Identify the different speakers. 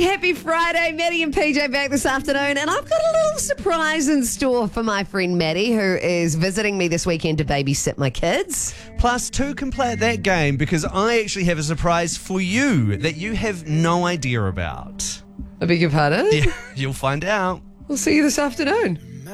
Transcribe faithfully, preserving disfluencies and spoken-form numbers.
Speaker 1: morning, happy Friday. Maddie and P J back this afternoon, and I've got a little surprise in store for my friend Maddie, who is visiting me this weekend to babysit my kids.
Speaker 2: Plus, two can play at that game because I actually have a surprise for you that you have no idea about.
Speaker 1: I beg your pardon?
Speaker 2: Yeah, you'll find out.
Speaker 1: We'll see you this afternoon.